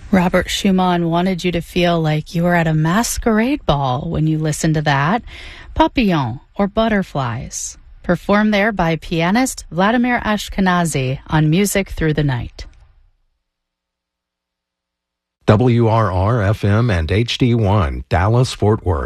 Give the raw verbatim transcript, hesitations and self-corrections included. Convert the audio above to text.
Robert Schumann wanted you to feel like you were at a masquerade ball when you listened to that. Papillon, or Butterflies, performed there by pianist Vladimir Ashkenazy on Music Through the Night. W R R F M and H D one, Dallas, Fort Worth.